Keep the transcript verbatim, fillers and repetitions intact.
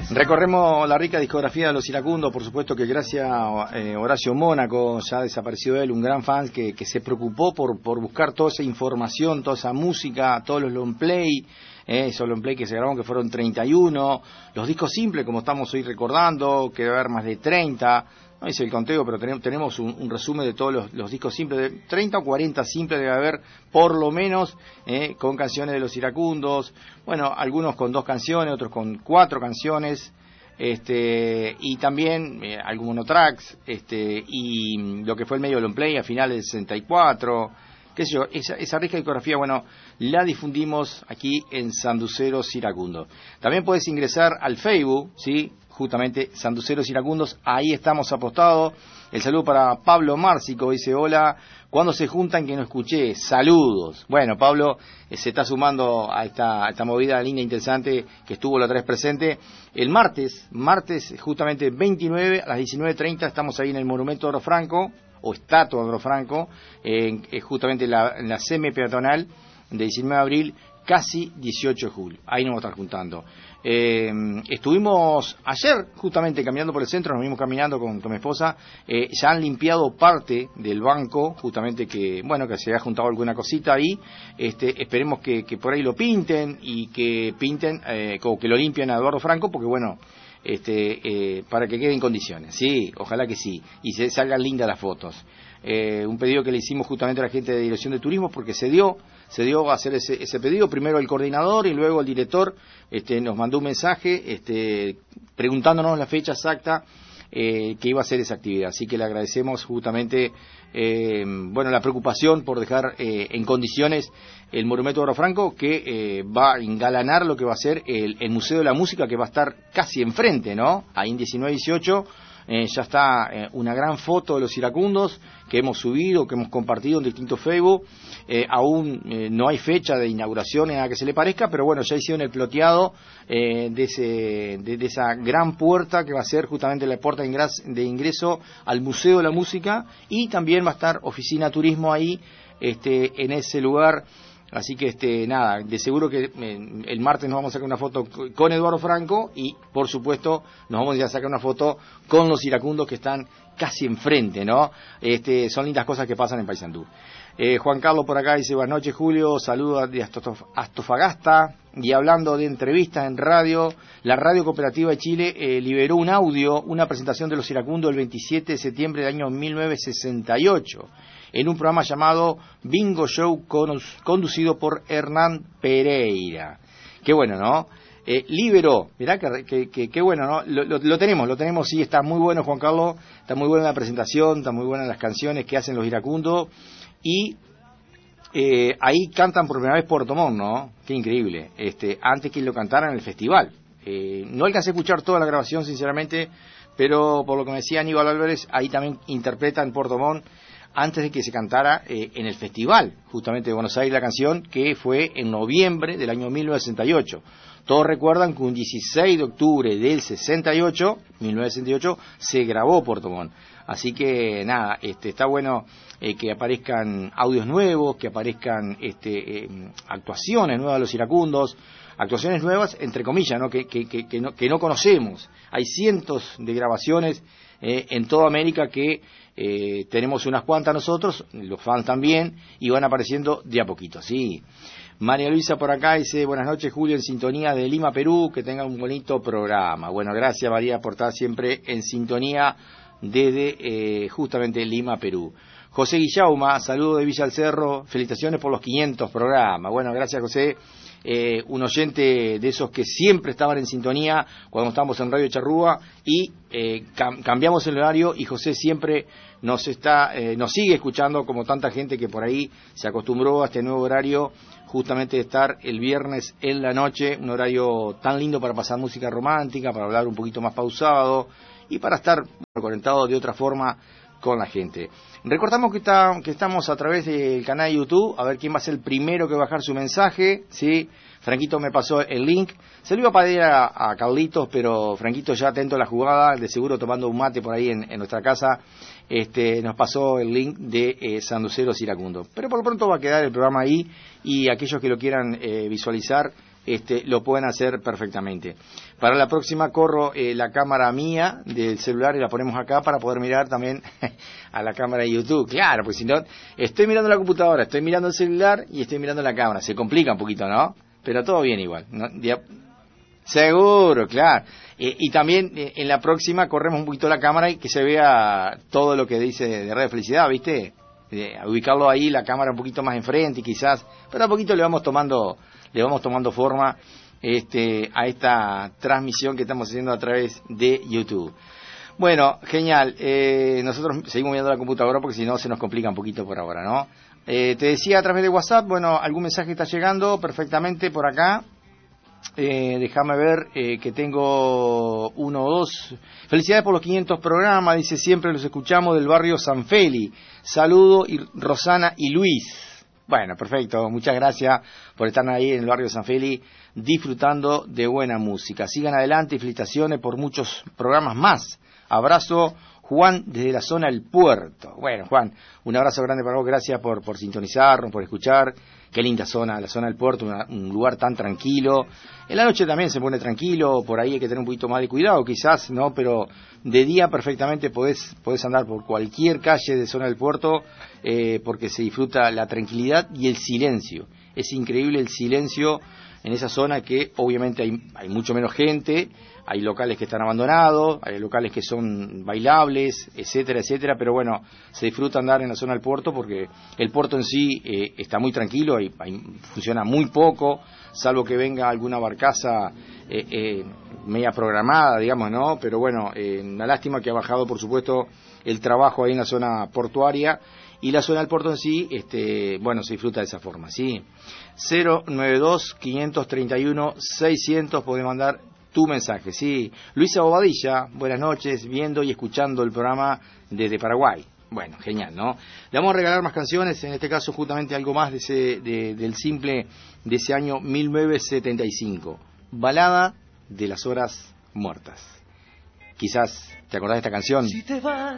Recorremos la rica discografía de los iracundos, por supuesto que gracias a eh, Horacio Mónaco, ya desaparecido él, un gran fan que, que se preocupó por, por buscar toda esa información, toda esa música, todos los long play, eh, esos long play que se grabaron que fueron treinta y uno, los discos simples como estamos hoy recordando, que debe haber más de treinta, no hice el conteo, pero tenemos, tenemos un, un resumen de todos los, los discos simples, de treinta o cuarenta simples debe haber, por lo menos, eh, con canciones de los iracundos, bueno, algunos con dos canciones, otros con cuatro canciones, este y también eh, algún monotracks, este y lo que fue el medio long play a finales del sesenta y cuatro, qué sé yo, esa, esa rica discografía, bueno, la difundimos aquí en Sanduceros Iracundos. También puedes ingresar al Facebook, ¿sí?, justamente Sanduceros Iracundos, ahí estamos apostados. El saludo para Pablo Márcico, dice: hola, ¿cuándo se juntan que no escuché? Saludos. Bueno, Pablo eh, se está sumando a esta, a esta movida linda, interesante, que estuvo la otra vez presente. El martes, martes justamente veintinueve a las diecinueve treinta, estamos ahí en el Monumento Oro Franco, o Estatua de Oro Franco, eh, eh, justamente la, en la semi peatonal de diecinueve de abril, casi dieciocho de julio. Ahí nos vamos a estar juntando. Eh, estuvimos ayer justamente caminando por el centro, nos vimos caminando con, con mi esposa, eh, ya han limpiado parte del banco, justamente que, bueno, que se ha juntado alguna cosita ahí, este, esperemos que, que por ahí lo pinten y que pinten, eh, como que lo limpien a Eduardo Franco, porque bueno, este, eh, para que quede en condiciones, sí, ojalá que sí, y se salgan lindas las fotos. Eh, un pedido que le hicimos justamente a la gente de Dirección de Turismo, porque se dio, se dio a hacer ese, ese pedido, primero el coordinador y luego el director este, nos mandó un mensaje este, preguntándonos la fecha exacta eh, que iba a hacer esa actividad, así que le agradecemos justamente eh, bueno, la preocupación por dejar eh, en condiciones el Monumento Oro Franco, que eh, va a engalanar lo que va a ser el, el Museo de la Música, que va a estar casi enfrente, ¿no? Ahí en diecinueve dieciocho. Eh, ya está eh, una gran foto de los iracundos que hemos subido, que hemos compartido en distintos Facebook. Eh, aún eh, no hay fecha de inauguración ni nada que se le parezca, pero bueno, ya hicieron el ploteado eh, de, ese, de, de esa gran puerta que va a ser justamente la puerta de ingreso, de ingreso al Museo de la Música, y también va a estar Oficina Turismo ahí este, en ese lugar. Así que este nada, de seguro que eh, el martes nos vamos a sacar una foto con Eduardo Franco y por supuesto nos vamos a ir a sacar una foto con los iracundos que están casi enfrente, ¿no? Este, son lindas cosas que pasan en Paysandú. Eh, Juan Carlos por acá dice: buenas noches, Julio, saludos de Astofagasta. Y hablando de entrevistas en radio, la Radio Cooperativa de Chile eh, liberó un audio, una presentación de los iracundos el veintisiete de septiembre del año mil novecientos sesenta y ocho, en un programa llamado Bingo Show, conducido por Hernán Pereira. Qué bueno, ¿no? Eh, liberó, mirá que, que, que, que bueno, ¿no? Lo, lo, lo tenemos, lo tenemos, sí, está muy bueno, Juan Carlos, está muy buena la presentación, está muy buena las canciones que hacen los iracundos, y eh, ahí cantan por primera vez Puerto Montt, ¿no? Qué increíble, este, antes que lo cantaran en el festival. Eh, no alcancé a escuchar toda la grabación, sinceramente, pero por lo que me decía Aníbal Álvarez, ahí también interpretan Puerto Montt antes de que se cantara eh, en el festival, justamente de Buenos Aires, la canción, que fue en noviembre del año mil novecientos sesenta y ocho. Todos recuerdan que un dieciséis de octubre del sesenta y ocho, mil novecientos sesenta y ocho, se grabó Puerto Montt. Así que nada, este, está bueno eh, que aparezcan audios nuevos, que aparezcan este, eh, actuaciones nuevas de los iracundos, actuaciones nuevas entre comillas, ¿no? Que, que, que, que, no, que no conocemos. Hay cientos de grabaciones eh, en toda América que eh, tenemos unas cuantas nosotros, los fans también, y van apareciendo de a poquito, sí. María Luisa por acá dice: buenas noches, Julio, en sintonía de Lima, Perú, que tenga un bonito programa. Bueno, gracias, María, por estar siempre en sintonía desde eh, justamente Lima, Perú. José Guillauma, saludo de Villa del Cerro, felicitaciones por los quinientos programas. Bueno, gracias, José. Eh, un oyente de esos que siempre estaban en sintonía cuando estábamos en Radio Charrúa, y eh, cam cambiamos el horario, y José siempre nos está eh, nos sigue escuchando, como tanta gente que por ahí se acostumbró a este nuevo horario, justamente de estar el viernes en la noche, un horario tan lindo para pasar música romántica, para hablar un poquito más pausado y para estar bueno, conectado de otra forma con la gente. Recordamos que, está, que estamos a través del canal de YouTube, a ver quién va a ser el primero que va a bajar su mensaje, ¿sí? Franquito me pasó el link, se lo iba a pedir a, a Carlitos, pero Franquito ya atento a la jugada, de seguro tomando un mate por ahí en, en nuestra casa, este, nos pasó el link de eh, Sanduceros Iracundos. Pero por lo pronto va a quedar el programa ahí, y aquellos que lo quieran eh, visualizar, este, lo pueden hacer perfectamente. Para la próxima corro eh, la cámara mía del celular y la ponemos acá para poder mirar también a la cámara de YouTube. Claro, porque si no, estoy mirando la computadora, estoy mirando el celular y estoy mirando la cámara. Se complica un poquito, ¿no? Pero todo bien igual, ¿no? Seguro, claro. Eh, y también eh, en la próxima corremos un poquito la cámara y que se vea todo lo que dice de Radio Felicidad, ¿viste? Eh, a ubicarlo ahí, la cámara un poquito más enfrente y quizás, pero a poquito le vamos tomando, le vamos tomando forma este, a esta transmisión que estamos haciendo a través de YouTube. Bueno, genial. Eh, nosotros seguimos mirando la computadora porque si no se nos complica un poquito por ahora, ¿no? Eh, te decía a través de WhatsApp, bueno, algún mensaje está llegando perfectamente por acá. Eh, déjame ver eh, que tengo uno o dos. Felicidades por los quinientos programas, dice, siempre los escuchamos del barrio San Feli. Saludo, y Rosana y Luis. Bueno, perfecto, muchas gracias por estar ahí en el barrio San Feli disfrutando de buena música. Sigan adelante y felicitaciones por muchos programas más. Abrazo, Juan, desde la zona del puerto. Bueno, Juan, un abrazo grande para vos, gracias por, por sintonizarnos, por escuchar. Qué linda zona, la zona del puerto, una, un lugar tan tranquilo. En la noche también se pone tranquilo, por ahí hay que tener un poquito más de cuidado quizás, ¿no? Pero de día perfectamente podés, podés andar por cualquier calle de zona del puerto eh, porque se disfruta la tranquilidad y el silencio. Es increíble el silencio en esa zona que obviamente hay, hay mucho menos gente, hay locales que están abandonados, hay locales que son bailables, etcétera, etcétera, pero bueno, se disfruta andar en la zona del puerto porque el puerto en sí eh, está muy tranquilo, y, y funciona muy poco, salvo que venga alguna barcaza eh, eh, media programada, digamos, ¿no? Pero bueno, eh, una lástima que ha bajado, por supuesto, el trabajo ahí en la zona portuaria, y la zona del puerto en sí, este, bueno, se disfruta de esa forma, ¿sí? cero nueve dos, quinientos treinta y uno, seiscientos, podés mandar tu mensaje, ¿sí? Luisa Bobadilla, buenas noches, viendo y escuchando el programa desde Paraguay. Bueno, genial, ¿no? Le vamos a regalar más canciones, en este caso justamente algo más de ese, de, del simple de ese año mil novecientos setenta y cinco. Balada de las horas muertas. Quizás te acordás de esta canción. Si te vas